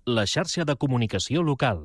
la xarxa de comunicació local.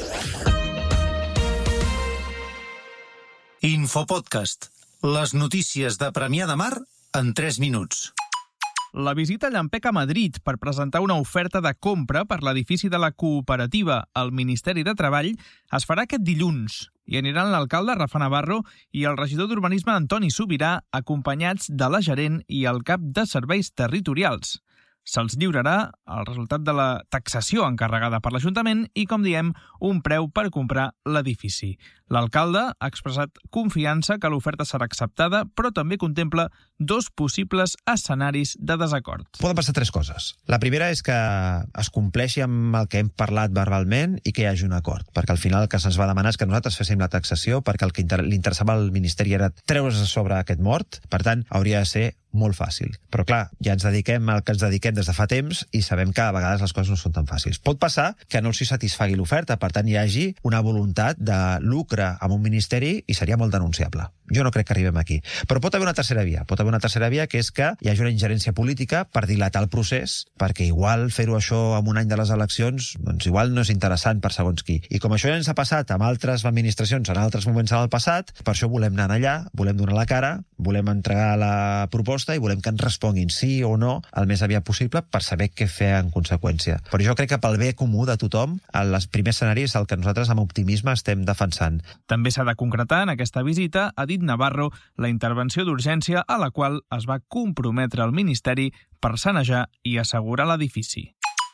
Infopodcast. Les notícies de Premià de Mar en 3 minuts. La visita llampec a Madrid per presentar una oferta de compra per l'edifici de la cooperativa al Ministeri de Treball es farà aquest dilluns. Hi aniran l'alcalde Rafa Navarro i el regidor d'Urbanisme Antoni Subirà, acompanyats de la gerent i el cap de serveis territorials. Se'ls lliurarà el resultat de la taxació encarregada per l'Ajuntament i, com diem, un preu per comprar l'edifici. L'alcalde ha expressat confiança que l'oferta serà acceptada, però també contempla 2 possibles escenaris de desacord. Poden passar 3 coses. La primera és que es compleixi amb el que hem parlat verbalment i que hi hagi un acord, perquè al final el que se'ns va demanar és que nosaltres féssim la taxació, perquè el que li interessava al Ministeri era treure's a sobre aquest mort, per tant, hauria de ser molt fàcil. Però clar, ja ens dediquem al que ens dediquem des de fa temps i sabem que a vegades les coses no són tan fàcils. Pot passar que no els satisfagui l'oferta, per tant hi hagi una voluntat de lucre amb un ministeri i seria molt denunciable. Jo no crec que arribem aquí. Però pot haver una tercera via. Pot haver una tercera via, que és que hi hagi una ingerència política per dilatar el procés, perquè igual fer-ho això en un any de les eleccions, doncs igual no és interessant per segons qui. I com això ja ens ha passat amb altres administracions en altres moments en el passat, per això volem anar allà, volem donar la cara, volem entregar la proposta i volem que ens responguin sí o no el més aviat possible per saber què fer en conseqüència. Però jo crec que pel bé comú de tothom, el primer escenari és el que nosaltres amb optimisme estem defensant. També s'ha de concretar en aquesta visita, ha dit Navarro, la intervenció d'urgència a la qual es va comprometre el Ministeri per sanejar i assegurar l'edifici.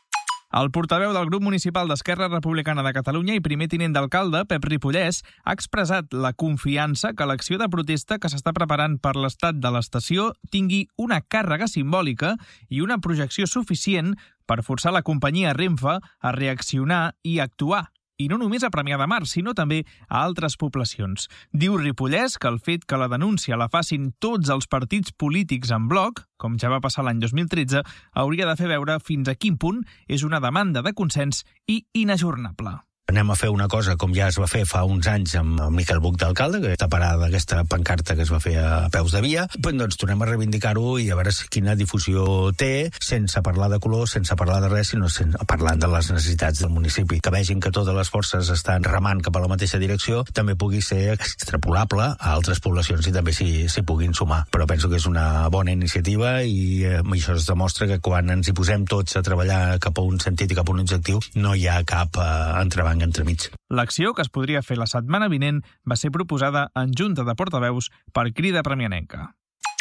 El portaveu del grup municipal d'Esquerra Republicana de Catalunya i primer tinent d'alcalde, Pep Ripollès, ha expressat la confiança que l'acció de protesta que s'està preparant per l'estat de l'estació tingui una càrrega simbòlica i una projecció suficient per forçar la companyia Renfe a reaccionar i actuar. I no només a Premià de Mar, sinó també a altres poblacions. Diu Ripollès que el fet que la denúncia la facin tots els partits polítics en bloc, com ja va passar l'any 2013, hauria de fer veure fins a quin punt és una demanda de consens i inajornable. Anem a fer una cosa com ja es va fer fa uns anys amb Miquel Buch d'alcalde, que està parada aquesta pancarta que es va fer a peus de via, doncs tornem a reivindicar-ho i a veure quina difusió té, sense parlar de color, sense parlar de res, sinó parlant de les necessitats del municipi. Que vegin que totes les forces estan remant cap a la mateixa direcció, també pugui ser extrapolable a altres poblacions i també s'hi puguin sumar. Però penso que és una bona iniciativa i això es demostra que quan ens hi posem tots a treballar cap a un sentit i cap a un objectiu, no hi ha cap entrebanc entremig. L'acció, que es podria fer la setmana vinent, va ser proposada en Junta de Portaveus per Crida Premianenca.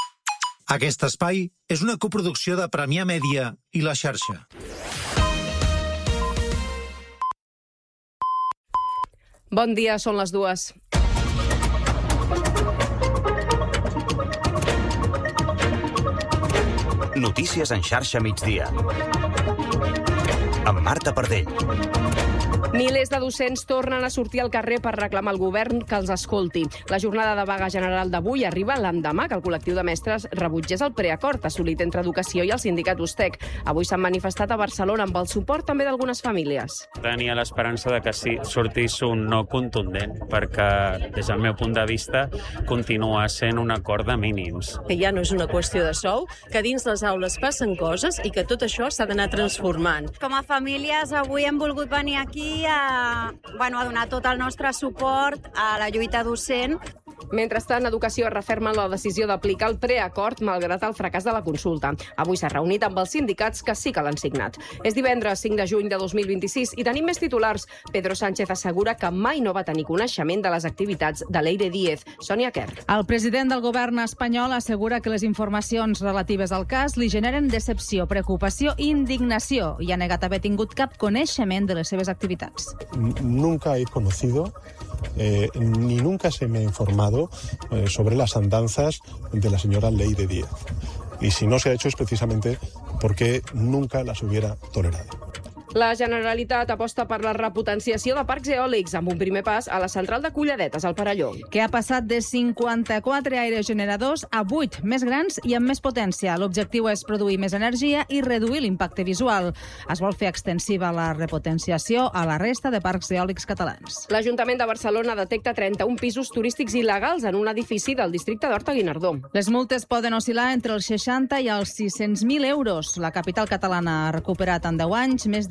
Aquest espai és una coproducció de Premià Mèdia i La Xarxa. Bon dia, són les 2. Notícies en xarxa migdia. Amb Marta Pardell. Milers de docents tornen a sortir al carrer per reclamar al govern que els escolti. La jornada de vaga general d'avui arriba l'endemà que el col·lectiu de mestres rebutgés el preacord assolit entre Educació i el sindicat USTEC. Avui s'han manifestat a Barcelona amb el suport també d'algunes famílies. Tenia l'esperança de que sí sortís un no contundent, perquè des del meu punt de vista continua sent un acord de mínims. Que ja no és una qüestió de sou, que dins les aules passen coses i que tot això s'ha d'anar transformant. Com a famílies avui hem volgut venir aquí a donar tot el nostre suport a la lluita docent. Mentrestant, Educació referma la decisió d'aplicar el preacord malgrat el fracàs de la consulta. Avui s'ha reunit amb els sindicats que sí que l'han signat. És divendres 5 de juny de 2026 i tenim més titulars. Pedro Sánchez assegura que mai no va tenir coneixement de les activitats de Leire Díez. Sònia Quer. El president del govern espanyol assegura que les informacions relatives al cas li generen decepció, preocupació i indignació i ha negat haver tingut cap coneixement de les seves activitats. Nunca he conocido ni nunca se me ha informado sobre las andanzas de la señora Leire Díez. Y si no se ha hecho es precisamente porque nunca las hubiera tolerado. La Generalitat aposta per la repotenciació de parcs eòlics amb un primer pas a la central de Colladetes, al Perelló. Que ha passat de 54 aerogeneradors a 8, més grans i amb més potència. L'objectiu és produir més energia i reduir l'impacte visual. Es vol fer extensiva la repotenciació a la resta de parcs eòlics catalans. L'Ajuntament de Barcelona detecta 31 pisos turístics il·legals en un edifici del districte d'Horta-Guinardó. Les multes poden oscil·lar entre els 60 i els 600.000 euros. La capital catalana ha recuperat en 10 anys més de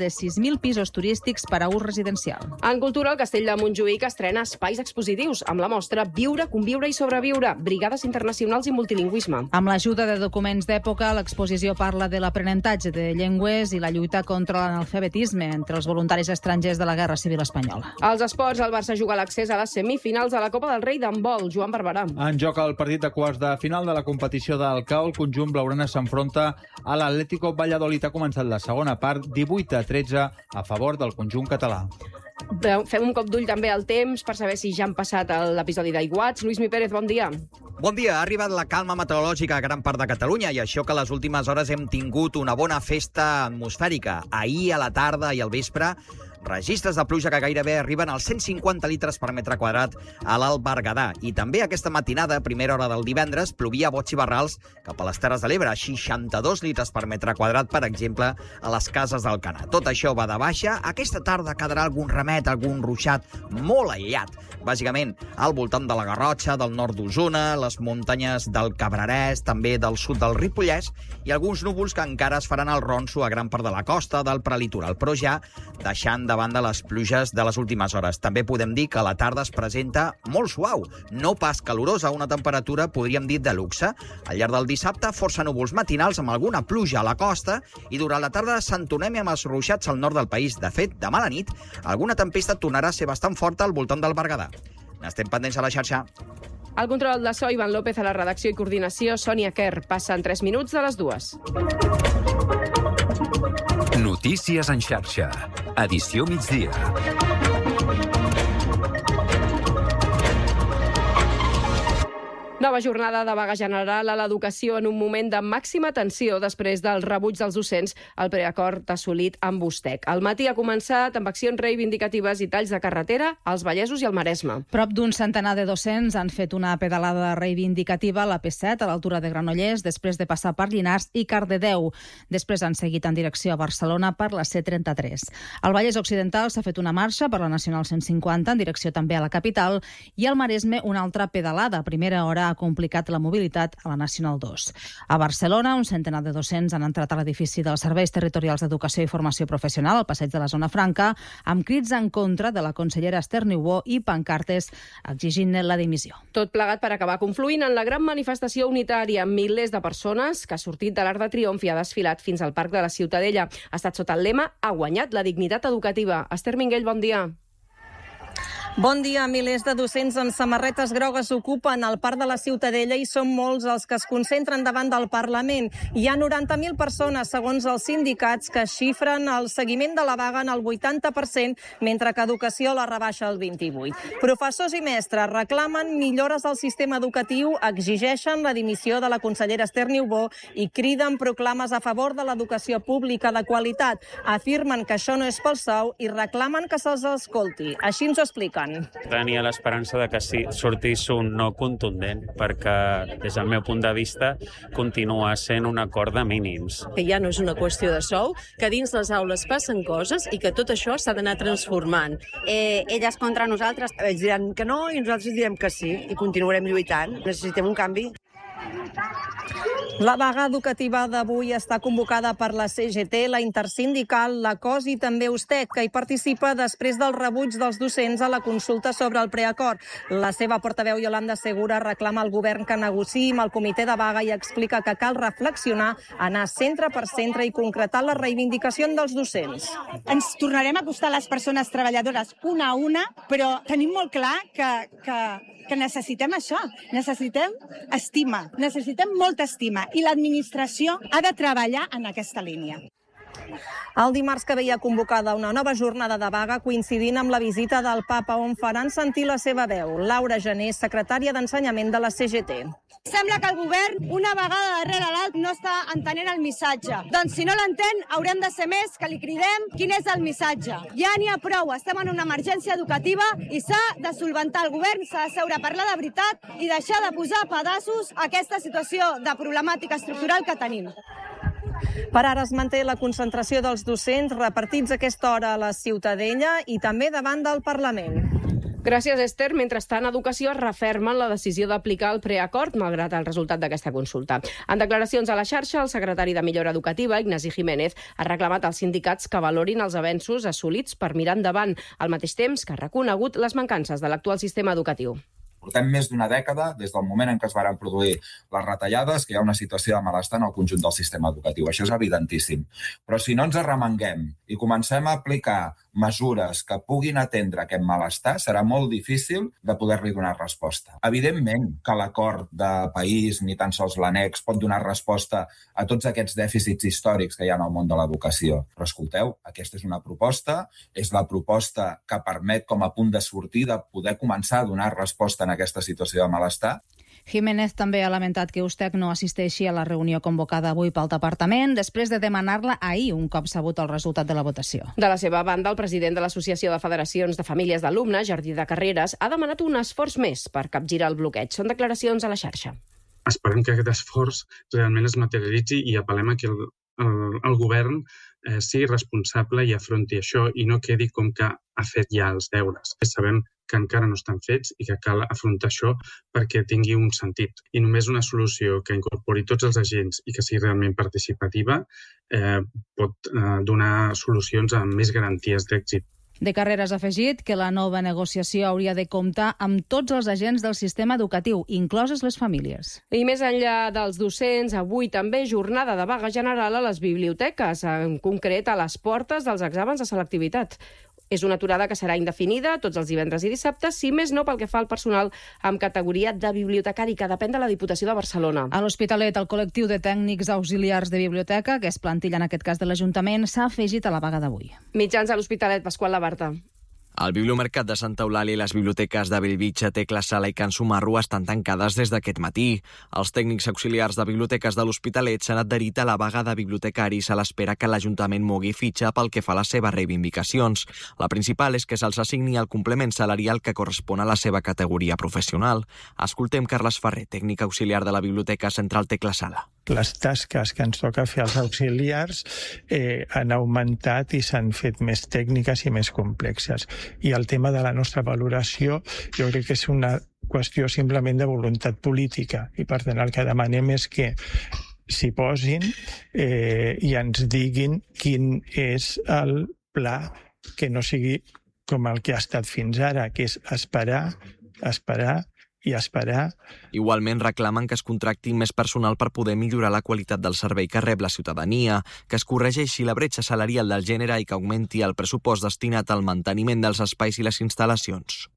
de 6.000 pisos turístics per a ús residencial. En cultura, el Castell de Montjuïc estrena espais expositius amb la mostra Viure, conviure i sobreviure, brigades internacionals i multilingüisme. Amb l'ajuda de documents d'època, l'exposició parla de l'aprenentatge de llengües i la lluita contra l'analfabetisme entre els voluntaris estrangers de la Guerra Civil Espanyola. Als esports, el Barça juga l'accés a les semifinals a la Copa del Rei d'handbol. Joan Barberà. En joc el partit de quarts de final de la competició del CAO, el conjunt blaugrana s'enfronta a l'Atlético Valladolid. Ha començat la segona part, 18-13 a favor del conjunt català. Fem un cop d'ull també al temps per saber si ja han passat l'episodi d'aiguats. Lluís Mi Pérez, bon dia. Bon dia. Ha arribat la calma meteorològica a gran part de Catalunya i això que les últimes hores hem tingut una bona festa atmosfèrica. Ahir a la tarda i al vespre, registres de pluja que gairebé arriben als 150 litres per metre quadrat a l'Alt Berguedà. I també aquesta matinada, primera hora del divendres, plovia a bots i barrals cap a les Terres de l'Ebre, 62 litres per metre quadrat, per exemple, a les Cases d'Alcanar. Tot això va de baixa. Aquesta tarda quedarà algun remet, algun ruixat molt aïllat, bàsicament al voltant de la Garrotxa, del nord d'Osona, les muntanyes del Cabrerès, també del sud del Ripollès, i alguns núvols que encara es faran el ronso a gran part de la costa, del prelitoral, però ja deixant de banda les pluges de les últimes hores. També podem dir que la tarda es presenta molt suau, no pas calorosa, una temperatura, podríem dir, de luxe. Al llarg del dissabte, força núvols matinals amb alguna pluja a la costa i durant la tarda s'entonem amb els ruixats al nord del país. De fet, demà a la nit, alguna tempesta tornarà a ser bastant forta al voltant del Berguedà. N'estem pendents a la xarxa. Al control de so, Ivan López, a la redacció i coordinació, Sònia Kerr. Passen 3 minuts de les 2. Notícies en xarxa. Edició migdia. Nova jornada de vaga general a l'educació en un moment de màxima tensió després del rebuig dels docents al preacord assolit amb Ustec. El matí ha començat amb accions reivindicatives i talls de carretera als Vallesos i al Maresme. Prop d'un centenar de docents han fet una pedalada reivindicativa a la P7 a l'altura de Granollers després de passar per Llinars i Cardedeu. Després han seguit en direcció a Barcelona per la C33. Al Vallès Occidental s'ha fet una marxa per la Nacional 150 en direcció també a la capital i al Maresme una altra pedalada. A primera hora ha complicat la mobilitat a la Nacional 2. A Barcelona, un centenar de docents han entrat a l'edifici dels Serveis Territorials d'Educació i Formació Professional, al passeig de la Zona Franca, amb crits en contra de la consellera Esther Niubó i pancartes exigint-ne la dimissió. Tot plegat per acabar confluint en la gran manifestació unitària. Milers de persones que ha sortit de l'Arc de Triomf i ha desfilat fins al Parc de la Ciutadella. Ha estat sota el lema "Ha guanyat la dignitat educativa". Esther Minguell, bon dia. Bon dia. Milers de docents amb samarretes grogues ocupen el Parc de la Ciutadella i són molts els que es concentren davant del Parlament. Hi ha 90.000 persones, segons els sindicats, que xifren el seguiment de la vaga en el 80%, mentre que Educació la rebaixa al 28%. Professors i mestres reclamen millores al sistema educatiu, exigeixen la dimissió de la consellera Esther Niubó i criden proclames a favor de l'educació pública de qualitat. Afirmen que això no és pel sou i reclamen que se'ls escolti. Així ens ho expliquen. Tenia l'esperança de que sí sortís un no contundent, perquè des del meu punt de vista continua sent un acord de mínims. Que ja no és una qüestió de sou, que dins les aules passen coses i que tot això s'ha d'anar transformant. Elles contra nosaltres. Ells diran que no i nosaltres direm que sí i continuarem lluitant. Necessitem un canvi. La vaga educativa d'avui està convocada per la CGT, la Intersindical, la COS i també Ustec, que hi participa després del rebuig dels docents a la consulta sobre el preacord. La seva portaveu, Yolanda Segura, reclama al govern que negociï amb el comitè de vaga i explica que cal reflexionar, anar centre per centre i concretar la reivindicació dels docents. Ens tornarem a acostar a les persones treballadores una a una, però tenim molt clar que necessitem això, necessitem estima, necessitem molta estima i l'administració ha de treballar en aquesta línia. El dimarts que ve hi ha convocada una nova jornada de vaga coincidint amb la visita del Papa, on faran sentir la seva veu. Laura Gené, secretària d'Ensenyament de la CGT. Sembla que el govern, una vegada darrere l'altra, no està entenent el missatge. Doncs si no l'entén, haurem de ser més que li cridem quin és el missatge. Ja n'hi ha prou, estem en una emergència educativa i s'ha de solventar el govern, s'ha de seure a parlar de veritat i deixar de posar a pedaços aquesta situació de problemàtica estructural que tenim. Per ara es manté la concentració dels docents repartits a aquesta hora a la Ciutadella i també davant del Parlament. Gràcies, Esther. Mentrestant, Educació refermen la decisió d'aplicar el preacord, malgrat el resultat d'aquesta consulta. En declaracions a la xarxa, el secretari de Millora Educativa, Ignasi Jiménez, ha reclamat als sindicats que valorin els avenços assolits per mirar endavant, al mateix temps que ha reconegut les mancances de l'actual sistema educatiu. Portem més d'una dècada, des del moment en què es van produir les retallades, que hi ha una situació de malestar en el conjunt del sistema educatiu. Això és evidentíssim. Però si no ens arremanguem i comencem a aplicar mesures que puguin atendre aquest malestar, serà molt difícil de poder-li donar resposta. Evidentment que l'acord de país, ni tan sols l'annex, pot donar resposta a tots aquests dèficits històrics que hi ha en el món de l'educació. Però escolteu, aquesta és una proposta, és la proposta que permet com a punt de sortida poder començar a donar resposta en aquesta situació de malestar. Jiménez també ha lamentat que USTEC no assisteixi a la reunió convocada avui pel departament després de demanar-la ahir, un cop sabut el resultat de la votació. De la seva banda, el president de l'Associació de Federacions de Famílies d'Alumnes, Jardí de Carreres, ha demanat un esforç més per capgirar el bloqueig. Són declaracions a la xarxa. Esperem que aquest esforç realment es materialitzi i apel·lem a que el govern sigui responsable i afronti això i no quedi com que ha fet ja els deures. Sabem que encara no estan fets i que cal afrontar això perquè tingui un sentit. I només una solució que incorpori tots els agents i que sigui realment participativa pot donar solucions amb més garanties d'èxit. De Carreras ha afegit que la nova negociació hauria de comptar amb tots els agents del sistema educatiu, incloses les famílies. I més enllà dels docents, avui també jornada de vaga general a les biblioteques, en concret a les portes dels exàmens de selectivitat. És una aturada que serà indefinida tots els divendres i dissabtes, si més no pel que fa al personal amb categoria de bibliotecari, que depèn de la Diputació de Barcelona. A l'Hospitalet, el col·lectiu de tècnics auxiliars de biblioteca, que és plantilla en aquest cas de l'Ajuntament, s'ha afegit a la vaga d'avui. Mitjans a l'Hospitalet, Pasqual Labarta. El Bibliomercat de Santa Eulàlia i les biblioteques de Bellvitge, Tecla Sala i Can Sumarro estan tancades des d'aquest matí. Els tècnics auxiliars de biblioteques de l'Hospitalet s'han adherit a la vaga de bibliotecaris a l'espera que l'Ajuntament mogui fitxa pel que fa a les seves reivindicacions. La principal és que se'ls assigni el complement salarial que correspon a la seva categoria professional. Escoltem Carles Ferrer, tècnic auxiliar de la Biblioteca Central Tecla Sala. Les tasques que ens toca fer als auxiliars han augmentat i s'han fet més tècniques i més complexes. I el tema de la nostra valoració jo crec que és una qüestió simplement de voluntat política i per tant el que demanem és que s'hi posin i ens diguin quin és el pla que no sigui com el que ha estat fins ara, que és esperar i esperar. Igualment reclamen que es contracti més personal per poder millorar la qualitat del servei que rep la ciutadania, que es corregeixi la bretxa salarial del gènere i que augmenti el pressupost destinat al manteniment dels espais i les instal·lacions.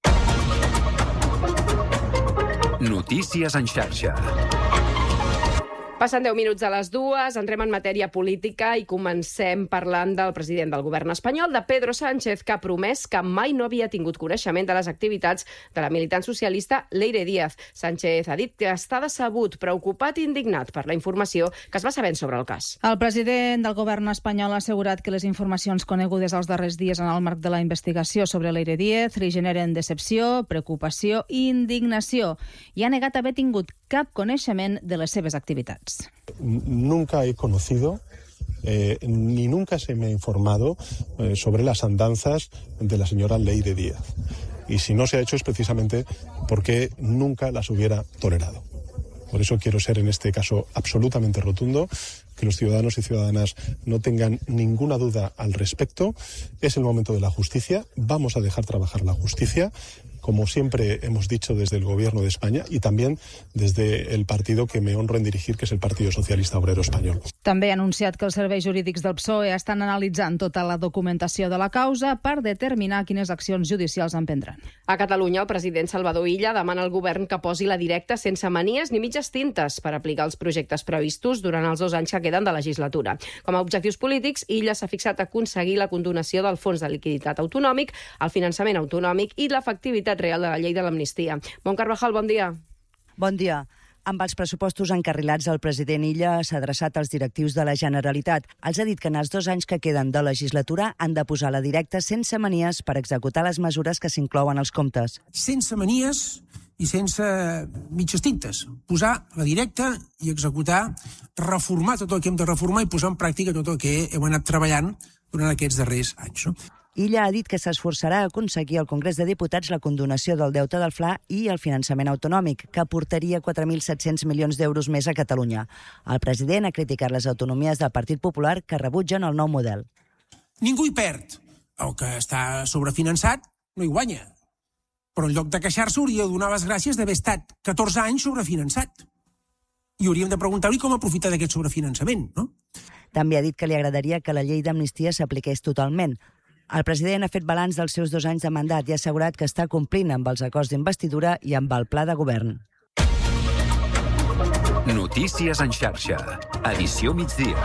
Notícies en xarxa. Passen 10 minuts a les 2, entrem en matèria política i comencem parlant del president del govern espanyol, de Pedro Sánchez, que ha promès que mai no havia tingut coneixement de les activitats de la militant socialista Leire Díaz. Sánchez ha dit que està decebut, preocupat i indignat per la informació que es va sabent sobre el cas. El president del govern espanyol ha assegurat que les informacions conegudes els darrers dies en el marc de la investigació sobre Leire Díaz li generen decepció, preocupació i indignació i ha negat haver tingut cap coneixement de les seves activitats. Nunca he conocido ni nunca se me ha informado sobre las andanzas de la señora Leire Díaz. Y si no se ha hecho es precisamente porque nunca las hubiera tolerado. Por eso quiero ser en este caso absolutamente rotundo, que los ciudadanos y ciudadanas no tengan ninguna duda al respecto. Es el momento de la justicia, vamos a dejar trabajar la justicia, como siempre hemos dicho desde el Gobierno de España y también desde el partido que me honro en dirigir, que és el Partido Socialista Obrero Espanyol. També ha anunciat que els serveis jurídics del PSOE estan analitzant tota la documentació de la causa per determinar quines accions judicials emprendran. A Catalunya, el president Salvador Illa demana al govern que posi la directa sense manies ni mitges tintes per aplicar els projectes previstos durant els 2 anys que queden de legislatura. Com a objectius polítics, Illa s'ha fixat a aconseguir la condonació del fons de liquiditat autonòmic, el finançament autonòmic i l'efectivitat real de la llei de l'amnistia. Bon Carvajal, bon dia. Bon dia. Amb els pressupostos encarrilats, el president Illa s'ha adreçat als directius de la Generalitat. Els ha dit que en els 2 anys que queden de legislatura han de posar la directa sense manies per executar les mesures que s'inclouen als comptes. Sense manies i sense mitges tintes. Posar la directa i executar, reformar tot el que hem de reformar i posar en pràctica tot el que hem anat treballant durant aquests darrers anys. Illa ha dit que s'esforçarà a aconseguir al Congrés de Diputats la condonació del deute del Fla i el finançament autonòmic, que portaria 4.700 milions d'euros més a Catalunya. El president ha criticat les autonomies del Partit Popular que rebutgen el nou model. Ningú hi perd. El que està sobrefinançat no hi guanya. Però en lloc de queixar-se hauria de donar les gràcies d'haver estat 14 anys sobrefinançat. I hauríem de preguntar-li com aprofitar d'aquest sobrefinançament, no? També ha dit que li agradaria que la llei d'amnistia s'apliqués totalment. El president ha fet balanç dels seus 2 anys de mandat i ha assegurat que està complint amb els acords d'investidura i amb el pla de govern. Notícies en xarxa. Edició migdia.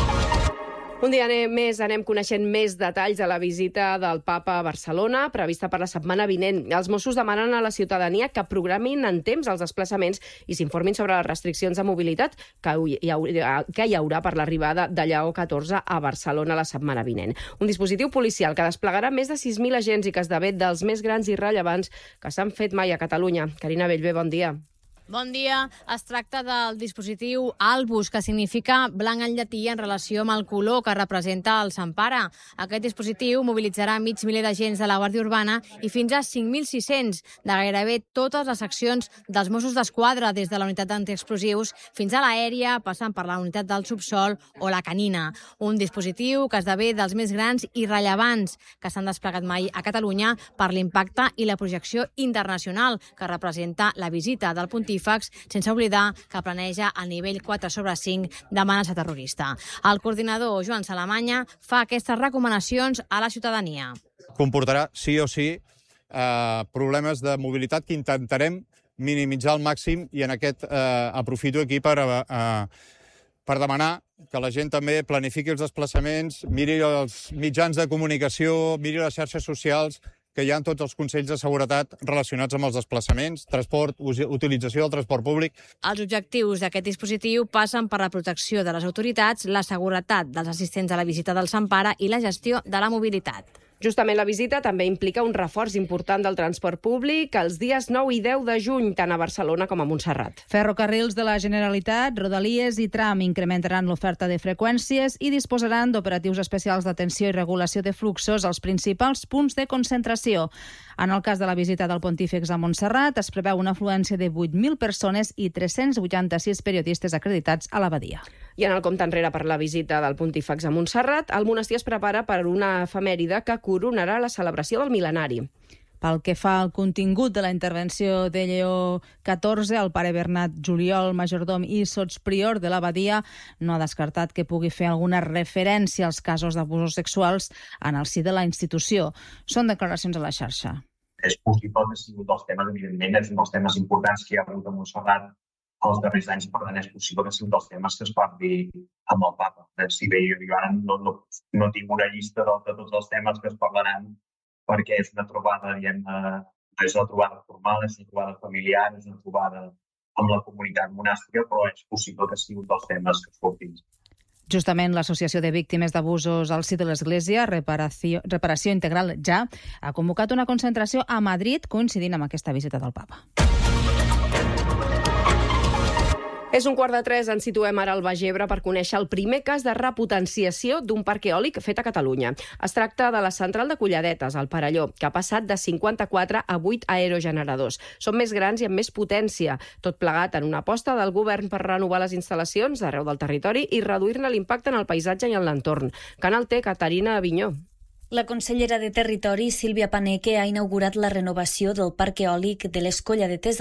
Un dia més anem coneixent més detalls de la visita del Papa a Barcelona, prevista per la setmana vinent. Els Mossos demanen a la ciutadania que programin en temps els desplaçaments i s'informin sobre les restriccions de mobilitat que hi haurà per l'arribada de Lleó XIV a Barcelona la setmana vinent. Un dispositiu policial que desplegarà més de 6.000 agents i que esdevé dels més grans i rellevants que s'han fet mai a Catalunya. Carina Bellver, bon dia. Bon dia. Es tracta del dispositiu Albus, que significa blanc en llatí en relació amb el color que representa el Sant Pare. Aquest dispositiu mobilitzarà mig miler d'agents de la Guàrdia Urbana i fins a 5.600 de gairebé totes les seccions dels Mossos d'Esquadra, des de la unitat d'antiexplosius fins a l'aèria, passant per la unitat del subsol o la canina. Un dispositiu que esdevé dels més grans i rellevants que s'han desplegat mai a Catalunya per l'impacte i la projecció internacional que representa la visita del pontífex, sense oblidar que planeja el nivell 4/5 d'amenaça terrorista. El coordinador Joan Salamanya fa aquestes recomanacions a la ciutadania. Comportarà, sí o sí, problemes de mobilitat que intentarem minimitzar al màxim i en aquest aprofito aquí per demanar que la gent també planifiqui els desplaçaments, miri els mitjans de comunicació, miri les xarxes socials, que hi ha tots els consells de seguretat relacionats amb els desplaçaments, transport, utilització del transport públic. Els objectius d'aquest dispositiu passen per la protecció de les autoritats, la seguretat dels assistents a la visita del Sant Pare i la gestió de la mobilitat. Justament la visita també implica un reforç important del transport públic els dies 9 i 10 de juny, tant a Barcelona com a Montserrat. Ferrocarrils de la Generalitat, Rodalies i Tram incrementaran l'oferta de freqüències i disposaran d'operatius especials d'atenció i regulació de fluxos als principals punts de concentració. En el cas de la visita del pontífex a Montserrat, es preveu una afluència de 8.000 persones i 386 periodistes acreditats a l'abadia. I en el compte enrere per la visita del pontífex a Montserrat, el monestir es prepara per una efemèride que coronarà la celebració del mil·lenari. Pel que fa al contingut de la intervenció de Lleó XIV, el pare Bernat Juliol, majordom i sotsprior de l'abadia, no ha descartat que pugui fer alguna referència als casos d'abusos sexuals en el si de la institució. Són declaracions a la xarxa. És possible que sigui un dels temes, evidentment, és un dels temes importants que hi ha hagut a Montserrat els darrers anys, per tant, és possible que sigui un dels temes que es parli amb el papa. Si bé jo ara no tinc una llista de tots els temes que es parlaran, perquè és una trobada, és una trobada formal, és una trobada familiar, és una trobada amb la comunitat monàstica, però és possible que sigui un dels temes que es portin. Justament l'Associació de Víctimes d'Abusos al si de l'Església, Reparació Integral Ja, ha convocat una concentració a Madrid coincidint amb aquesta visita del papa. És 2:45, ens situem ara al Baix Ebre per conèixer el primer cas de repotenciació d'un parc eòlic fet a Catalunya. Es tracta de la central de Colladetes, al Perelló, que ha passat de 54 a 8 aerogeneradors. Són més grans i amb més potència, tot plegat en una aposta del govern per renovar les instal·lacions d'arreu del territori i reduir-ne l'impacte en el paisatge i en l'entorn. Canal T, Caterina Avinyó. La consellera de Territori, Sílvia Paneque, ha inaugurat la renovació del parc eòlic de les Colladetes